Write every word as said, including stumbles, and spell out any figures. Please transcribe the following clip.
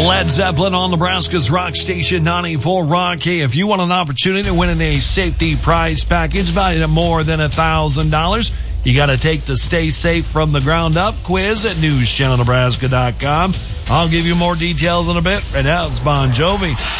Led Zeppelin on Nebraska's Rock Station ninety-four Rock. Hey, if you want an opportunity to win in a safety prize package valued at more than one thousand dollars, you got to take the Stay Safe from the Ground Up quiz at news channel nebraska dot com. I'll give you more details in a bit. Right now, it's Bon Jovi.